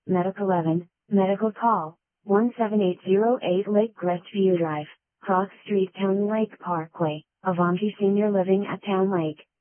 Medic 11, Medical Call, 17808 Lake Crest View Drive, Cross Street, Town Lake Parkway, Avanti Senior Living at Town Lake.